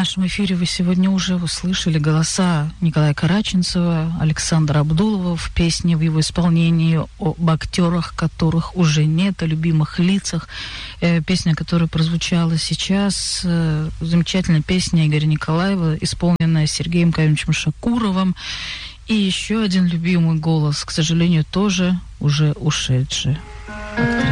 нашем эфире вы сегодня уже услышали голоса Николая Караченцева, Александра Абдулова в песне в его исполнении об актерах, которых уже нет, о любимых лицах. Песня, которая прозвучала сейчас, замечательная песня Игоря Николаева, исполненная Сергеем Камиловичем Шакуровым. И еще один любимый голос, к сожалению, тоже уже ушедший.